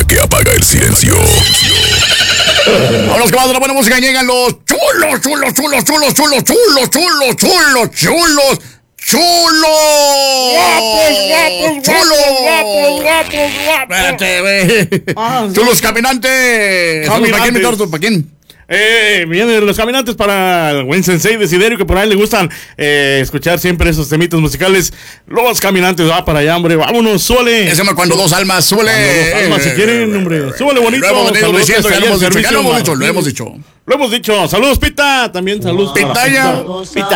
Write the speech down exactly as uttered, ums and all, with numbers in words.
que apaga el silencio. Ahora los que más de la buena música llegan los chulos, chulos, chulos, chulos, chulos, chulos, chulos, chulos, chulos, chulos. Guapos, guapos, guapos, guapos, guapos. Espérate, güey. Ah, sí. Chulos caminantes. ¿Para quién, Caminantes. mi torto? ¿Para quién? Eh, vienen los caminantes para el buen sensei Desiderio, que por ahí le gustan eh, escuchar siempre esos temitas musicales. Los caminantes, va para allá, hombre. Vámonos, súbele. Ese me cuando dos almas, súbele. Cuando dos almas, si quieren, hombre. Súbele bonito. Lo hemos venido Saludos diciendo, hasta ya lo allá hemos al dicho, ya lo servicio hemos dicho, lo Martín. hemos dicho. Lo hemos dicho. Saludos, Pita. También saludos. para Pitaya. Pita.